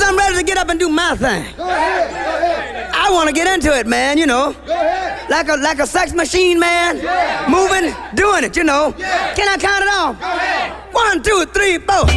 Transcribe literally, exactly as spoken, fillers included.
I'm ready to get up and do my thing. Go ahead. Go ahead. I want to get into it, man, you know. Go ahead. Like a like a sex machine, man. Yeah. Moving, doing it, you know. Yeah. Can I count it off? Go ahead. One, two, three, four.